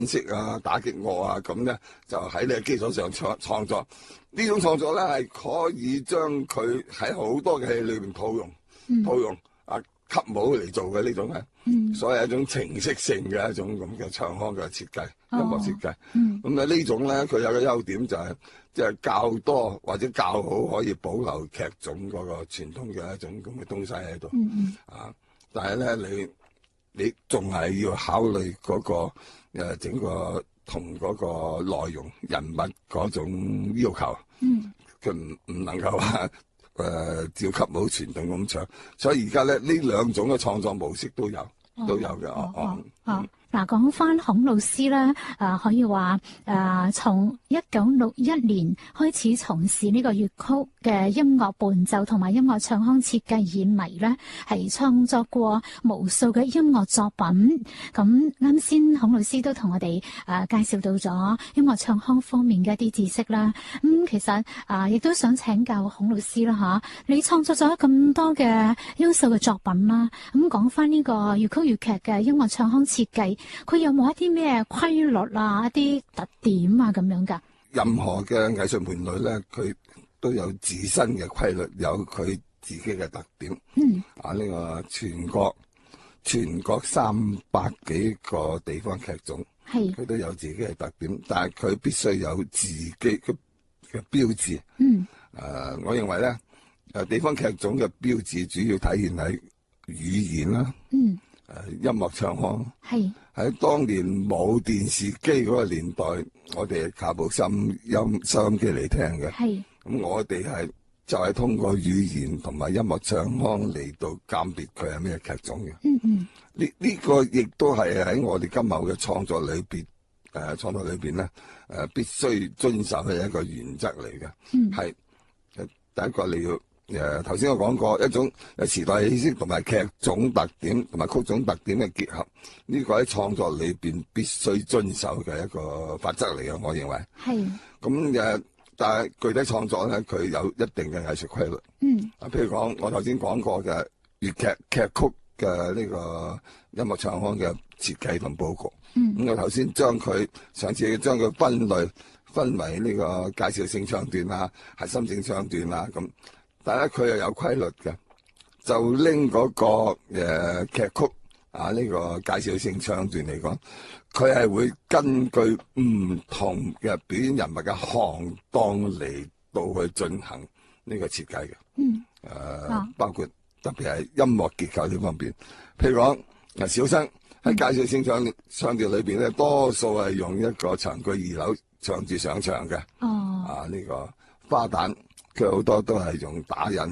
色啊、打擊樂啊，咁咧就喺你嘅基礎上創作。呢種創作咧係可以將佢喺好多嘅戲裏邊套用啊吸舞嚟做嘅呢種係，所以係一種情色性嘅一種咁嘅唱腔嘅設計，音樂設計。咁啊呢種咧佢有個優點就係即係較多或者較好可以保留劇種嗰個傳統嘅一種咁嘅東西喺度。啊，但係咧你仲係要考慮嗰個整個同嗰個內容人物嗰種要求，佢唔能夠話照級舞傳統咁唱，所以而家咧呢兩種嘅創作模式都有嘅。 嗱，講翻孔老師咧，可以話從1961年開始從事呢個粵曲嘅音樂伴奏同埋音樂唱腔設計以嚟咧，係創作過無數嘅音樂作品。咁啱先孔老師都同我哋介紹到咗音樂唱腔方面嘅一啲知識啦。其實亦都想請教孔老師啦嚇，你創作咗咁多嘅優秀嘅作品啦，咁講翻呢個粵曲粵劇嘅音樂唱腔設計，佢有冇一啲咩規律啊、一啲特點啊咁樣噶？ 任何嘅藝術門類咧，佢都有自身嘅規律，有佢自己嘅特點。呢個全國300幾個地方劇種，佢都有自己嘅特點，但係佢必須有自己嘅標誌。我認為咧，地方劇種嘅標誌主要體現喺語言啦。音樂唱腔喺當年冇電視機嗰個年代，我哋係靠部收音機嚟聽嘅。咁我哋就係通過語言同埋音樂唱腔嚟到鑑別佢係咩劇種嘅。呢個亦都係喺我哋今後嘅創作裏邊咧，必須遵守嘅一個原則嚟嘅。係第一個你要。頭先我講過一種時代氣息同埋劇種特點同埋曲種特點嘅結合，呢個喺創作裏邊必須遵守嘅一個法則嚟嘅，我認為。咁但係具體創作咧，佢有一定嘅藝術規律。譬如講我頭先講過嘅粵劇劇曲嘅呢個音樂唱腔嘅設計同佈局。咁我頭先上次將佢分為呢個介紹性唱段啊、核心性唱段啊咁。但係佢又有規律嘅，就拎嗰個劇曲呢個介紹性唱段嚟講，佢係會根據唔同嘅表演人物嘅行當嚟到去進行呢個設計嘅。包括特別係音樂結構呢方面，譬如講小生喺介紹性唱段裏邊咧，多數係用一個長句二樓唱住上場嘅。呢個花旦。佢好多都係用打印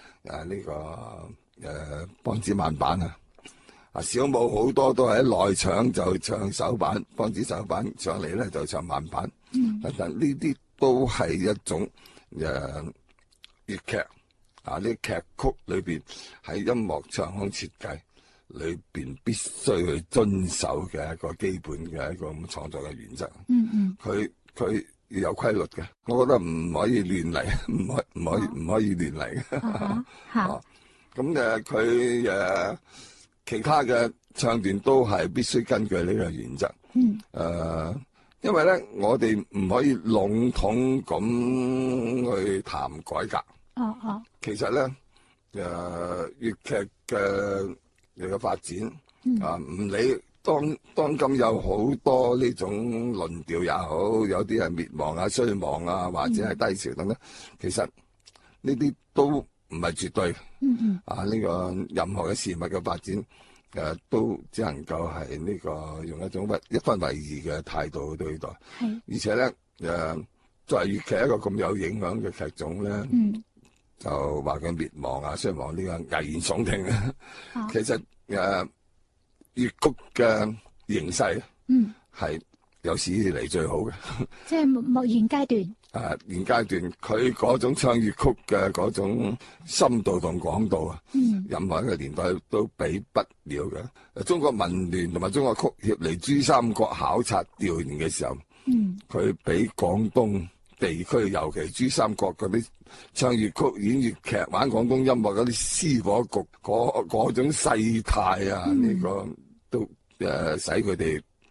梆子慢板小武好多都係喺內場就唱手板，梆子手板上嚟咧就唱慢板。但呢啲都係一種粵劇呢劇曲裏邊喺音樂唱腔設計裏邊必須去遵守嘅一個基本嘅一個咁創作嘅原則。佢要有規律嘅，我覺得唔可以亂嚟，唔可以亂嚟嘅。咁佢其他嘅唱段都係必須根據呢個原則。因為咧，我哋唔可以籠統咁去談改革。其實咧，粵劇嘅發展唔理。當今有好多呢種論調也好，有啲係滅亡啊、衰亡啊，或者係低潮等等。其實呢啲都唔係絕對。呢個任何嘅事物嘅發展，都只能夠係呢個用一種一分為二嘅態度去對待。而且咧，作為粵劇一個咁有影響嘅劇種咧，就話佢滅亡啊、衰亡呢個危言聳聽啊。其實粵曲嘅形勢係有史以嚟最好嘅， 即係目現階段。 現階段佢嗰種唱粵曲嘅嗰種深度同廣度任何一個年代都比不了嘅。中國文聯同埋中國曲協嚟珠三角考察調研嘅時候，佢比廣東地區，尤其珠三角嗰啲唱粵曲、演粵劇、玩廣東音樂嗰啲絲火局嗰種勢態呢個都使佢哋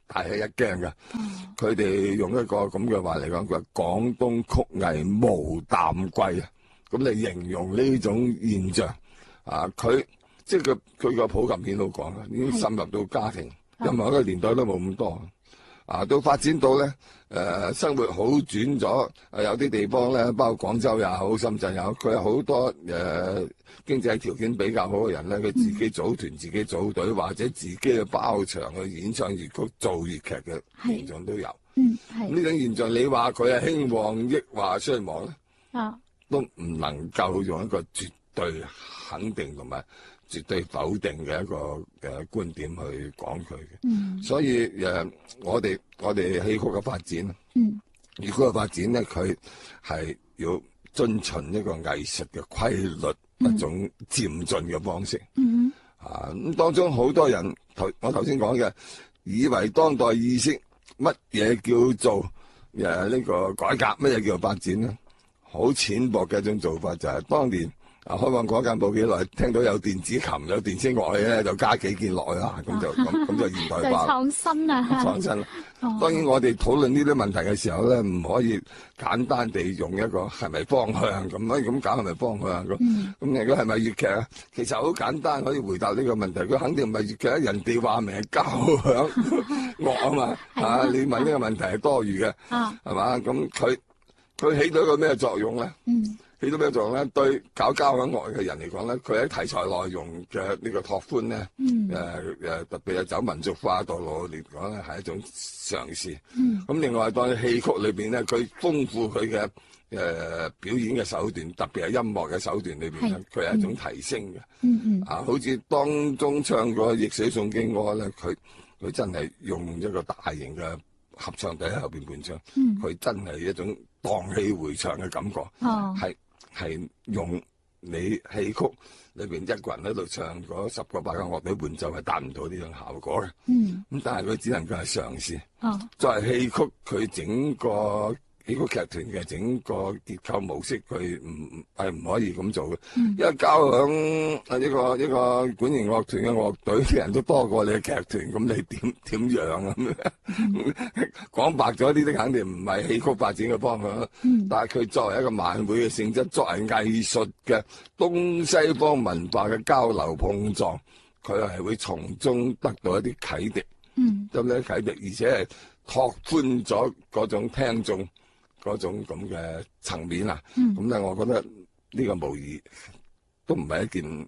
大吃一驚嘅。佢哋用一個咁嘅話嚟講，佢話廣東曲藝無淡季啊，咁嚟形容呢種現象啊。佢即係佢個普及片都講啦，已經滲入到家庭，任何一個年代都冇咁多啊。到發展到咧生活好轉咗，有啲地方咧，包括廣州也好、深圳也好，佢有好多經濟條件比較好嘅人咧，佢自己組團、自己組隊，或者自己去包場去演唱粵曲、做粵劇嘅現象都有。咁呢種現象，你話佢係興旺抑或衰亡咧？都唔能夠用一個絕對肯定同埋絕對否定嘅一個觀點去講佢嘅。所以我哋戲曲嘅發展，粵曲嘅發展咧，佢係要遵循一個藝術嘅規律，一種漸進嘅方式。咁當中好多人我頭先講嘅，以為當代意識乜嘢叫做呢個改革，乜嘢叫做發展咧？好淺薄嘅一種做法就係當年開放嗰間冇幾耐，聽到有電子琴、有電聲樂器咧，就加幾件落去啦，咁就現代化。 創新啊！ 創新。當然我哋討論呢啲問題嘅時候咧，唔可以簡單地用一個係咪方向咁搞係咪方向咁。咁如果係咪粵劇啊？其實好簡單可以回答呢個問題。佢肯定唔係粵劇，人哋話明係交響樂啊嘛。你問呢個問題係多餘嘅，係嘛？咁佢起到一個咩作用咧？起到咩作用咧？對搞交響樂嘅人嚟講咧，佢喺題材內容嘅呢個拓寬咧，特別係走民族化道路嚟講咧，係一種嘗試。咁另外當戲曲裏邊咧，佢豐富佢嘅表演嘅手段，特別係音樂嘅手段裏邊咧，佢係一種提升嘅。好似當中唱過《逆水送經歌》咧，佢真係用一個大型嘅合唱隊喺後邊伴唱，佢真係一種蕩氣迴腸嘅感覺，係用你戲曲裏邊一個人喺度唱嗰10個8個樂隊伴奏係達唔到呢種效果嘅。咁但係佢只能夠係嘗試。作為戲曲，佢整個戲曲劇團嘅整個結構模式，佢唔可以咁做嘅。因為交響一個管弦樂團嘅樂隊嘅人都多過你嘅劇團，咁你點樣咁？講白咗，呢啲肯定唔係戲曲發展嘅方向。但係佢作為一個晚會嘅性質，作為藝術嘅東西方文化嘅交流碰撞，佢係會從中得到一啲啟迪。得呢啲啟迪，而且係拓寬咗嗰種聽眾嗰種咁嘅層面啊。咁咧，我覺得呢個無疑都唔係一件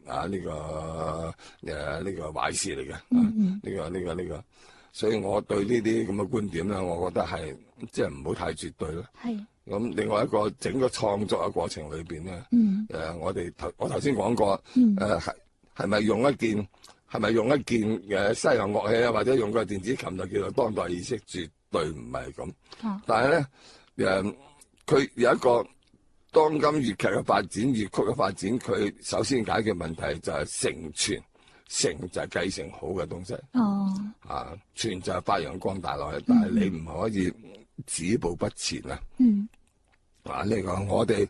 呢個壞事嚟嘅。呢個，所以我對呢啲咁嘅觀點咧，我覺得係即係唔好太絕對咯。咁另外一個整個創作嘅過程裏邊咧，我頭先講過，係咪用一件嘅西洋樂器啊，或者用個電子琴就叫做當代意識？絕對唔係咁。但係咧，佢有一個當今粵劇嘅發展、粵曲嘅發展，佢首先解決問題就係承傳，承就係繼承好嘅東西。傳就係發揚光大落去，但係你唔可以止步不前啊。呢個我哋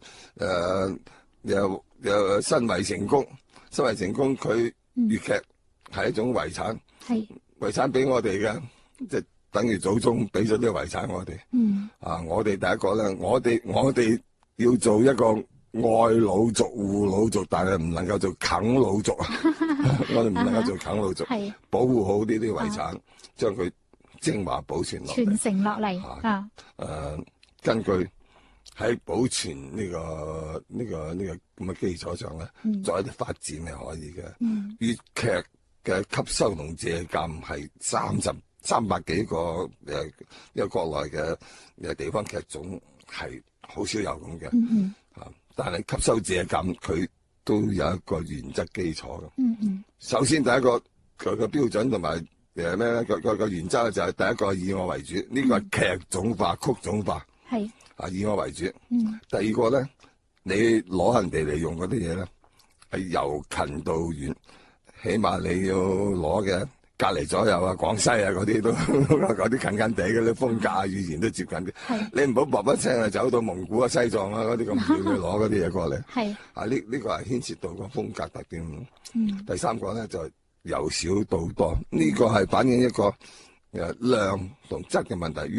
又身為成功，佢粵劇係一種遺產，遺產俾我哋嘅，即係等於祖宗俾咗啲遺產我哋。我哋第一個咧，我哋要做一個愛老族、護老族，但係唔能夠做啃老族啊！我哋唔能夠做啃老族，保護好呢啲遺產，將佢精華保存落嚟， 傳承落嚟。 根據喺保存呢個咁嘅基礎上咧，作一啲發展係可以嘅。粵劇嘅吸收同借鑑係300幾個一個國內嘅地方劇種係好少有咁嘅。但係吸收借鑑佢都有一個原則基礎嘅。首先第一個佢個標準同埋咩咧？個原則就係第一個以我為主，呢個係劇種化、曲種化。以我為主。第二個咧，你攞人哋嚟用嗰啲嘢咧，係由近到遠，起碼你要攞嘅隔離左右啊、廣西啊嗰啲都嗰啲近近地嘅啲風格啊、語言都接近啲。你唔好啵啵聲啊，走到蒙古啊、西藏啊嗰啲咁遠去攞嗰啲嘢過嚟。呢個係牽涉到個風格特點。第三個咧就由少到多，呢個係反映一個量同質嘅問題。